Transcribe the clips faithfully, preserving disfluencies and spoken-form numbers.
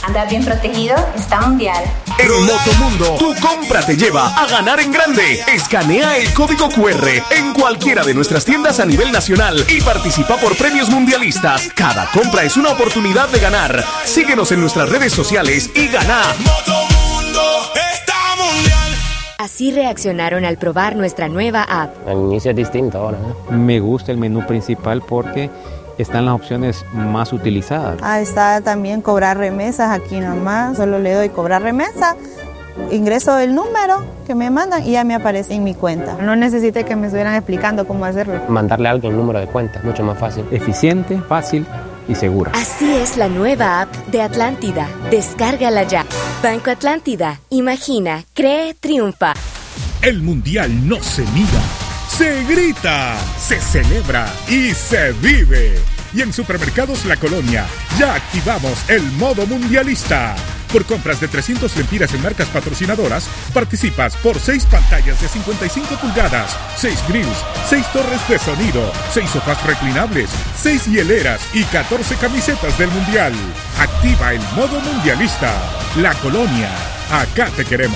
Andar bien protegido está mundial. En Motomundo, tu compra te lleva a ganar en grande. Escanea el código cu erre en cualquiera de nuestras tiendas a nivel nacional y participa por premios mundialistas. Cada compra es una oportunidad de ganar. Síguenos en nuestras redes sociales y gana. Motomundo está mundial. Así reaccionaron al probar nuestra nueva app. El inicio es distinto ahora, ¿no? Me gusta el menú principal porque están las opciones más utilizadas. Ah, está también cobrar remesas aquí nomás. Solo le doy cobrar remesa, ingreso el número que me mandan y ya me aparece en mi cuenta. No necesité que me estuvieran explicando cómo hacerlo. Mandarle a alguien un número de cuenta, mucho más fácil. Eficiente, fácil y segura. Así es la nueva app de Atlántida. Descárgala ya. Banco Atlántida. Imagina, cree, triunfa. El mundial no se mira, se grita, se celebra y se vive. Y en Supermercados La Colonia ya activamos el modo mundialista. Por compras de trescientos lempiras en marcas patrocinadoras, participas por seis pantallas de cincuenta y cinco pulgadas, seis grills, seis torres de sonido, seis sofás reclinables, seis hieleras y catorce camisetas del mundial. Activa el modo mundialista. La Colonia, acá te queremos.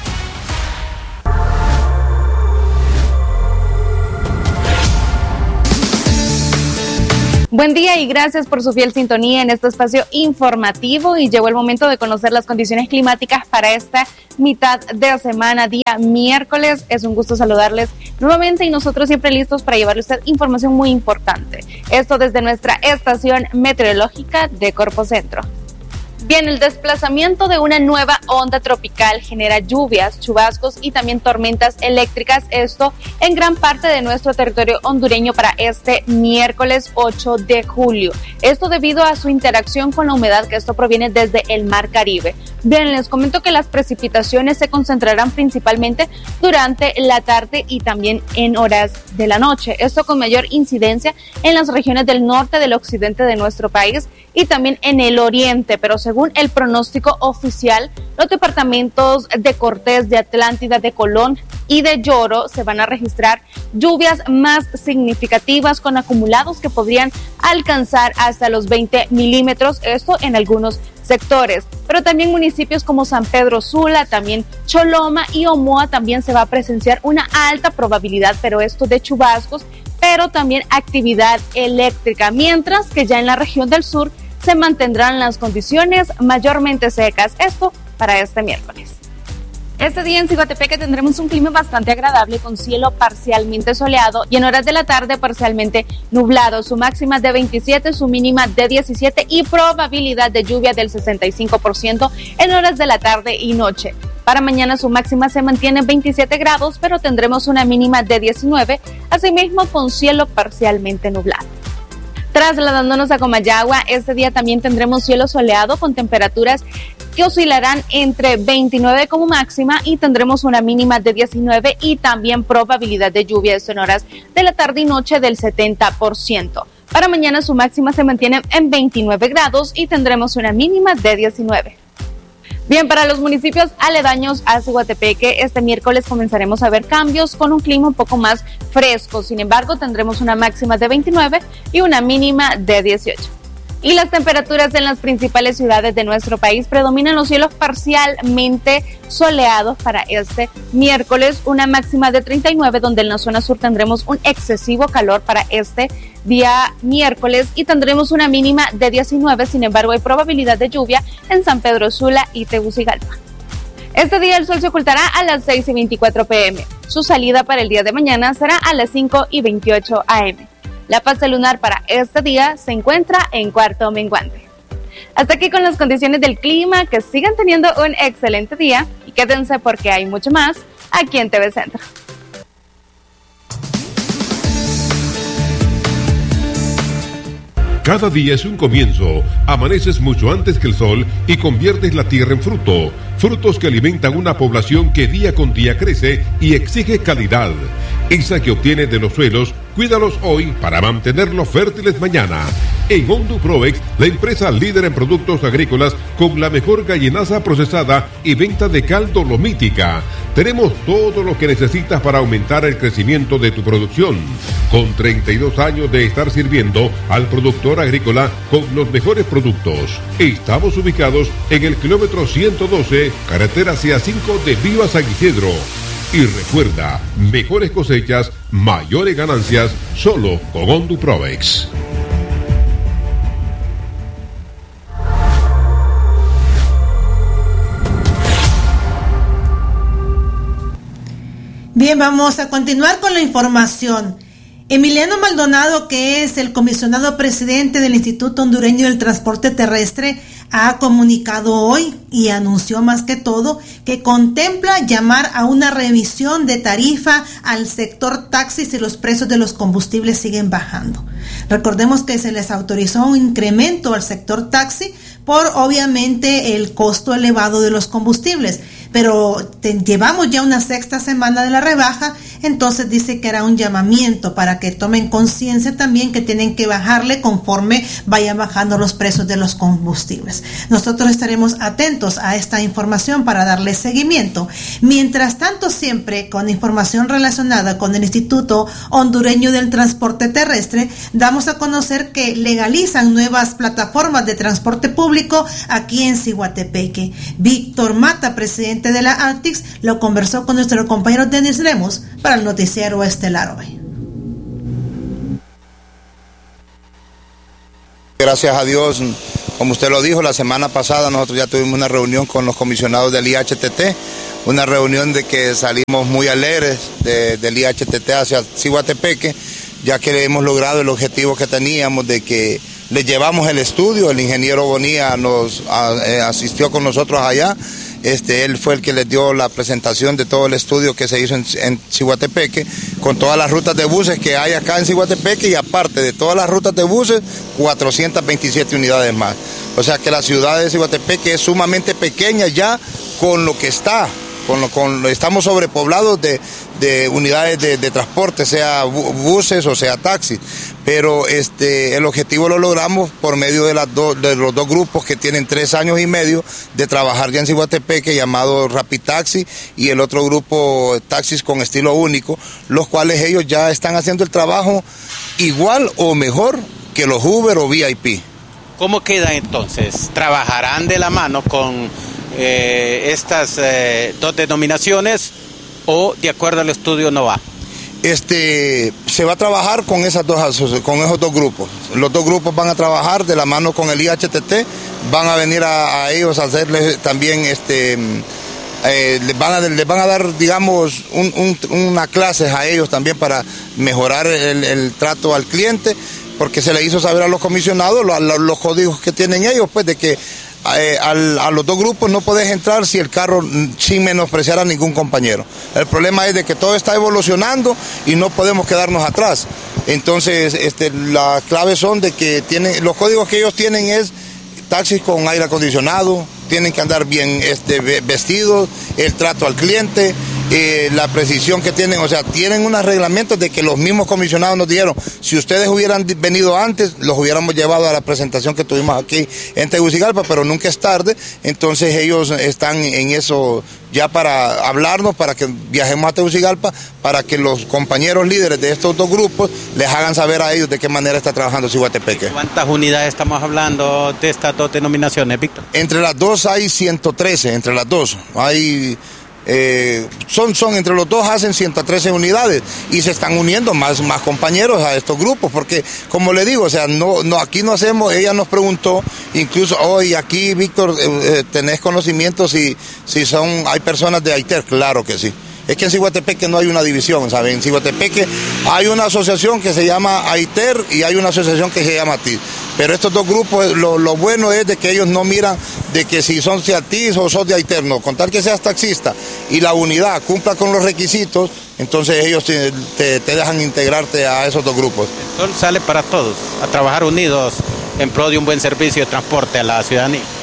Buen día y gracias por su fiel sintonía en este espacio informativo, y llegó el momento de conocer las condiciones climáticas para esta mitad de semana, día miércoles. Es un gusto saludarles nuevamente y nosotros siempre listos para llevarle a usted información muy importante. Esto desde nuestra estación meteorológica de Corpo Centro. Bien, el desplazamiento de una nueva onda tropical genera lluvias, chubascos y también tormentas eléctricas, esto en gran parte de nuestro territorio hondureño para este miércoles ocho de julio. Esto debido a su interacción con la humedad que esto proviene desde el Mar Caribe. Bien, les comento que las precipitaciones se concentrarán principalmente durante la tarde y también en horas de la noche. Esto con mayor incidencia en las regiones del norte, del occidente de nuestro país y también en el oriente, pero según el pronóstico oficial, los departamentos de Cortés, de Atlántida, de Colón y de Lloro se van a registrar lluvias más significativas con acumulados que podrían alcanzar hasta los veinte milímetros, esto en algunos sectores, pero también municipios como San Pedro Sula, también Choloma y Omoa también se va a presenciar una alta probabilidad, pero esto de chubascos, pero también actividad eléctrica, mientras que ya en la región del sur se mantendrán las condiciones mayormente secas, esto para este miércoles. Este día en Ciguatepeque tendremos un clima bastante agradable con cielo parcialmente soleado y en horas de la tarde parcialmente nublado. Su máxima de veintisiete, su mínima de diecisiete y probabilidad de lluvia del sesenta y cinco por ciento en horas de la tarde y noche. Para mañana su máxima se mantiene en veintisiete grados, pero tendremos una mínima de diecinueve, asimismo con cielo parcialmente nublado. Trasladándonos a Comayagua, este día también tendremos cielo soleado con temperaturas que oscilarán entre veintinueve como máxima y tendremos una mínima de diecinueve y también probabilidad de lluvias en horas de la tarde y noche del setenta por ciento. Para mañana su máxima se mantiene en veintinueve grados y tendremos una mínima de diecinueve. Bien, para los municipios aledaños a Ciguatepeque, este miércoles comenzaremos a ver cambios con un clima un poco más fresco. Sin embargo, tendremos una máxima de veintinueve y una mínima de dieciocho. Y las temperaturas en las principales ciudades de nuestro país predominan los cielos parcialmente soleados para este miércoles, una máxima de treinta y nueve, donde en la zona sur tendremos un excesivo calor para este día miércoles y tendremos una mínima de diecinueve, sin embargo hay probabilidad de lluvia en San Pedro Sula y Tegucigalpa. Este día el sol se ocultará a las seis y veinticuatro pm. Su salida para el día de mañana será a las cinco y veintiocho am. La fase lunar para este día se encuentra en cuarto menguante. Hasta aquí con las condiciones del clima, que sigan teniendo un excelente día y quédense porque hay mucho más aquí en T V Centro. Cada día es un comienzo. Amaneces mucho antes que el sol y conviertes la tierra en fruto. frutos que alimentan una población que día con día crece y exige calidad. Esa que obtiene de los suelos, cuídalos hoy para mantenerlos fértiles mañana. En Honduproex, la empresa líder en productos agrícolas con la mejor gallinaza procesada y venta de cal dolomítica. Tenemos todo lo que necesitas para aumentar el crecimiento de tu producción. Con treinta y dos años de estar sirviendo al productor agrícola con los mejores productos. Estamos ubicados en el kilómetro ciento doce, carretera C A cinco de Viva San Isidro. Y recuerda, mejores cosechas, mayores ganancias, solo con Honduproex. Bien, vamos a continuar con la información. Emiliano Maldonado, que es el comisionado presidente del Instituto Hondureño del Transporte Terrestre, ha comunicado hoy y anunció más que todo que contempla llamar a una revisión de tarifa al sector taxi si los precios de los combustibles siguen bajando. Recordemos que se les autorizó un incremento al sector taxi por obviamente el costo elevado de los combustibles, pero te, llevamos ya una sexta semana de la rebaja, entonces dice que hará un llamamiento para que tomen conciencia también que tienen que bajarle conforme vayan bajando los precios de los combustibles. Nosotros estaremos atentos a esta información para darle seguimiento. Mientras tanto, siempre con información relacionada con el Instituto Hondureño del Transporte Terrestre, damos a conocer que legalizan nuevas plataformas de transporte público aquí en Ciguatepeque. Víctor Mata, presidente de la ALTIX, lo conversó con nuestro compañero Denis Lemos para el noticiero estelar hoy. Gracias a Dios, como usted lo dijo, la semana pasada nosotros ya tuvimos una reunión con los comisionados del I H T T, una reunión de que salimos muy alegres de, del I H T T hacia Ciguatepeque, ya que hemos logrado el objetivo que teníamos de que le llevamos el estudio. El ingeniero Bonilla nos a, eh, asistió con nosotros allá. Este, él fue el que les dio la presentación de todo el estudio que se hizo en, en Ciguatepeque, con todas las rutas de buses que hay acá en Ciguatepeque, y aparte de todas las rutas de buses, cuatrocientas veintisiete unidades más. O sea que la ciudad de Ciguatepeque es sumamente pequeña ya con lo que está. Con lo, con, estamos sobrepoblados de, de unidades de, de transporte, sea bu buses o sea taxis, pero este, el objetivo lo logramos por medio de, las do, de los dos grupos que tienen tres años y medio de trabajar ya en Ciguatepeque, llamado Rapid Taxi, y el otro grupo Taxis con Estilo Único, los cuales ellos ya están haciendo el trabajo igual o mejor que los Uber o V I P. ¿Cómo queda entonces? ¿Trabajarán de la mano con Eh, estas eh, dos denominaciones o de acuerdo al estudio no va? Este, se va a trabajar con esas dos, con esos dos grupos. Los dos grupos van a trabajar de la mano con el I H T T, van a venir a, a ellos a hacerles también este eh, les, van a, les van a dar, digamos, un, un, una clase a ellos también para mejorar el, el trato al cliente, porque se le hizo saber a los comisionados los, los códigos que tienen ellos, pues de que Eh, al, a los dos grupos no podés entrar si el carro sin menospreciar a ningún compañero. El problema es de que todo está evolucionando y no podemos quedarnos atrás. Entonces este, las claves son de que tienen, los códigos que ellos tienen es taxis con aire acondicionado, tienen que andar bien este, vestidos, el trato al cliente, eh, la precisión que tienen, o sea, tienen unos reglamentos de que los mismos comisionados nos dijeron, si ustedes hubieran venido antes, los hubiéramos llevado a la presentación que tuvimos aquí en Tegucigalpa, pero nunca es tarde. Entonces ellos están en eso ya para hablarnos, para que viajemos a Tegucigalpa, para que los compañeros líderes de estos dos grupos les hagan saber a ellos de qué manera está trabajando Ciguatepeque. ¿Cuántas unidades estamos hablando de estas dos denominaciones, Víctor? Entre las dos hay ciento trece, entre las dos hay... Eh, son, son entre los dos hacen ciento trece unidades y se están uniendo más, más compañeros a estos grupos, porque como le digo, o sea, no, no, aquí no hacemos, ella nos preguntó, incluso hoy aquí, Víctor, eh, eh, ¿tenés conocimiento si, si son, hay personas de AITER? Claro que sí. Es que en Ciguatepeque no hay una división, ¿saben? En Ciguatepeque hay una asociación que se llama AITER y hay una asociación que se llama T I S. Pero estos dos grupos, lo, lo bueno es de que ellos no miran de que si son de T I S o son de AITER, no. Con tal que seas taxista y la unidad cumpla con los requisitos, entonces ellos te, te, te dejan integrarte a esos dos grupos. El sol sale para todos, a trabajar unidos en pro de un buen servicio de transporte a la ciudadanía.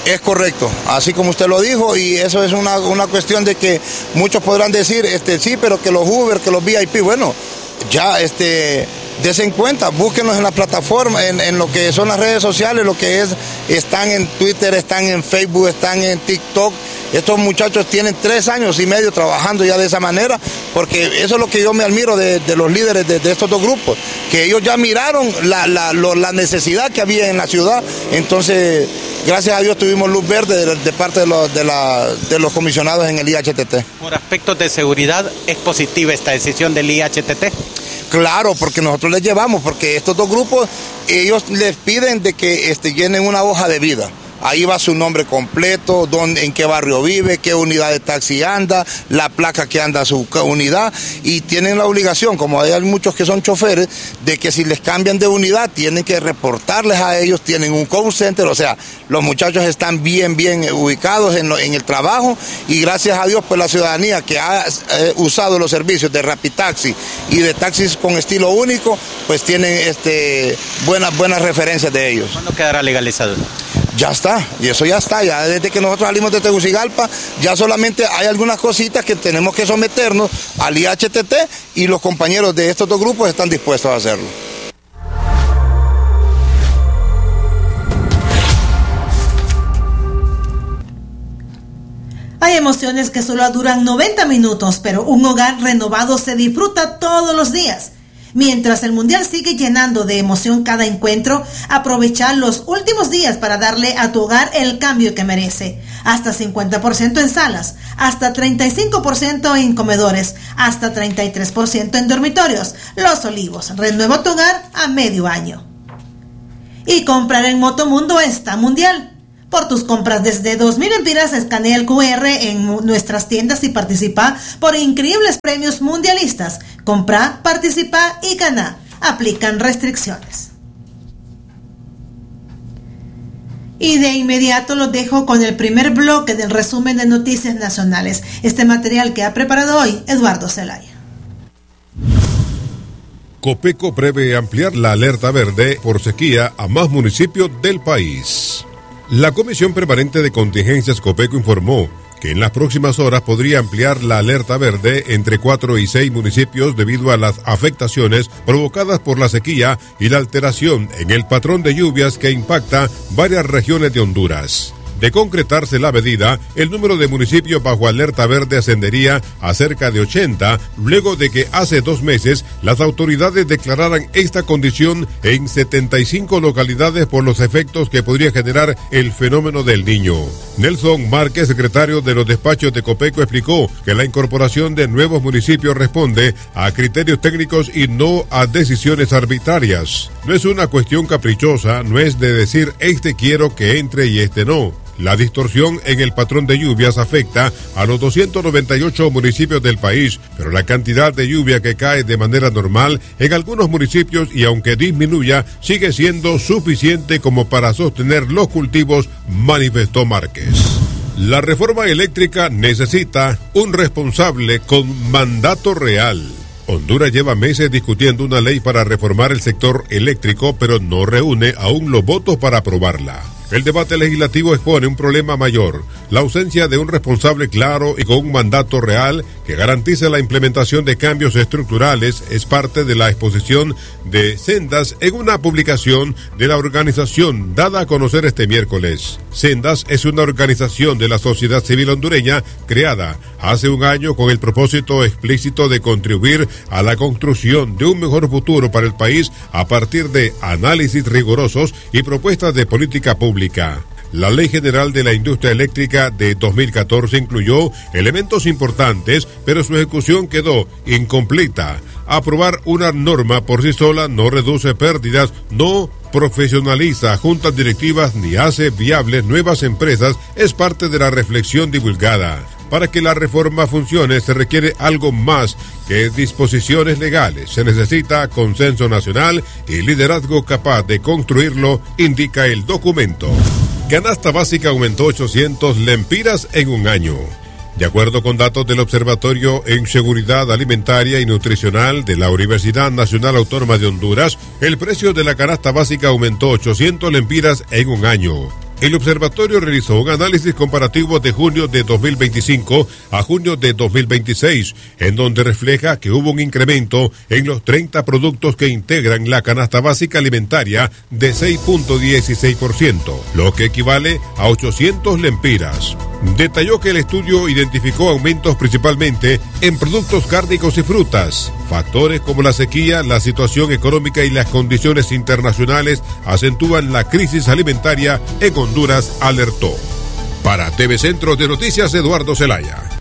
Es correcto, así como usted lo dijo, y eso es una, una cuestión de que muchos podrán decir, este, sí, pero que los Uber, que los V I P, bueno, ya, este, desen cuenta, búsquenos en la plataforma, en, en lo que son las redes sociales, lo que es, están en Twitter, están en Facebook, están en TikTok. Estos muchachos tienen tres años y medio trabajando ya de esa manera, porque eso es lo que yo me admiro de, de los líderes de, de estos dos grupos, que ellos ya miraron la, la, lo, la necesidad que había en la ciudad. Entonces, gracias a Dios tuvimos luz verde de, de parte de los, de, la, de los comisionados en el I H T T. Por aspectos de seguridad, ¿es positiva esta decisión del I H T T? Claro, porque nosotros les llevamos, porque estos dos grupos, ellos les piden de que este, llenen una hoja de vida. Ahí va su nombre completo, dónde, en qué barrio vive, qué unidad de taxi anda, la placa que anda su unidad, y tienen la obligación, como hay muchos que son choferes, de que si les cambian de unidad tienen que reportarles a ellos, tienen un call center, o sea, los muchachos están bien, bien ubicados en, lo, en el trabajo, y gracias a Dios pues la ciudadanía que ha eh, usado los servicios de Rapitaxi y de taxis con estilo único, pues tienen este, buenas, buenas referencias de ellos. ¿Cuándo quedará legalizado? Ya está, y eso ya está, ya desde que nosotros salimos de Tegucigalpa, ya solamente hay algunas cositas que tenemos que someternos al I H T T y los compañeros de estos dos grupos están dispuestos a hacerlo. Hay emociones que solo duran noventa minutos, pero un hogar renovado se disfruta todos los días. Mientras el Mundial sigue llenando de emoción cada encuentro, aprovechar los últimos días para darle a tu hogar el cambio que merece. Hasta cincuenta por ciento en salas, hasta treinta y cinco por ciento en comedores, hasta treinta y tres por ciento en dormitorios. Los Olivos, renueva tu hogar a medio año. Y comprar en Motomundo está Mundial. Por tus compras desde dos mil empiras, escanea el Q R en nuestras tiendas y participa por increíbles premios mundialistas. Compra, participa y gana. Aplican restricciones. Y de inmediato los dejo con el primer bloque del resumen de noticias nacionales. Este material que ha preparado hoy Eduardo Zelaya. Copeco prevé ampliar la alerta verde por sequía a más municipios del país. La Comisión Permanente de Contingencias Copeco informó que en las próximas horas podría ampliar la alerta verde entre cuatro y seis municipios debido a las afectaciones provocadas por la sequía y la alteración en el patrón de lluvias que impacta varias regiones de Honduras. De concretarse la medida, el número de municipios bajo alerta verde ascendería a cerca de ochenta, luego de que hace dos meses las autoridades declararan esta condición en setenta y cinco localidades por los efectos que podría generar el fenómeno del Niño. Nelson Márquez, secretario de los despachos de Copeco, explicó que la incorporación de nuevos municipios responde a criterios técnicos y no a decisiones arbitrarias. No es una cuestión caprichosa, no es de decir este quiero que entre y este no. La distorsión en el patrón de lluvias afecta a los doscientos noventa y ocho municipios del país, pero la cantidad de lluvia que cae de manera normal en algunos municipios y aunque disminuya, sigue siendo suficiente como para sostener los cultivos, manifestó Márquez. La reforma eléctrica necesita un responsable con mandato real. Honduras lleva meses discutiendo una ley para reformar el sector eléctrico, pero no reúne aún los votos para aprobarla. El debate legislativo expone un problema mayor, la ausencia de un responsable claro y con un mandato real que garantice la implementación de cambios estructurales. Es parte de la exposición de Sendas en una publicación de la organización dada a conocer este miércoles. Sendas es una organización de la sociedad civil hondureña creada hace un año con el propósito explícito de contribuir a la construcción de un mejor futuro para el país a partir de análisis rigurosos y propuestas de política pública. La Ley General de la Industria Eléctrica de dos mil catorce incluyó elementos importantes, pero su ejecución quedó incompleta. Aprobar una norma por sí sola no reduce pérdidas, no profesionaliza juntas directivas ni hace viables nuevas empresas, es parte de la reflexión divulgada. Para que la reforma funcione se requiere algo más que disposiciones legales. Se necesita consenso nacional y liderazgo capaz de construirlo, indica el documento. Canasta básica aumentó ochocientos lempiras en un año. De acuerdo con datos del Observatorio en Seguridad Alimentaria y Nutricional de la Universidad Nacional Autónoma de Honduras, el precio de la canasta básica aumentó ochocientos lempiras en un año. El observatorio realizó un análisis comparativo de junio de dos mil veinticinco a junio de dos mil veintiséis, en donde refleja que hubo un incremento en los treinta productos que integran la canasta básica alimentaria de seis punto dieciséis por ciento, lo que equivale a ochocientos lempiras. Detalló que el estudio identificó aumentos principalmente en productos cárnicos y frutas. Factores como la sequía, la situación económica y las condiciones internacionales acentúan la crisis alimentaria en Honduras, alertó. Para T V Centro de Noticias, Eduardo Zelaya.